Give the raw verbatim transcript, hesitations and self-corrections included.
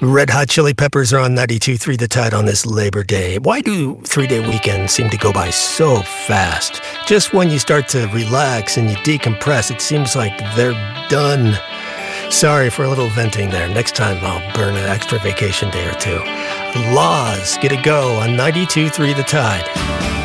Red Hot Chili Peppers are on ninety-two point three The Tide on this Labor Day. Why do three-day weekends seem to go by so fast? Just when you start to relax and you decompress, it seems like they're done. Sorry for a little venting there. Next time I'll burn an extra vacation day or two. Laws, get a go on ninety-two point three The Tide.